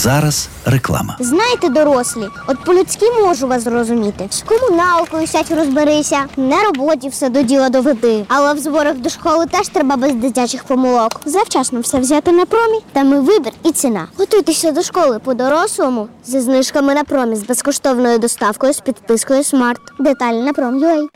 зараз реклама. Знаєте, дорослі, от по-людськи можу вас зрозуміти. З комуналкою сядь розберися, на роботі все до діла доведи. Але в зборах до школи теж треба без дитячих помилок. Завчасно все взяти на промі, там і вибір, і ціна. Готуйтеся до школи по-дорослому зі знижками на промі з безкоштовною доставкою з підпискою Smart. Деталі на Prom.ua.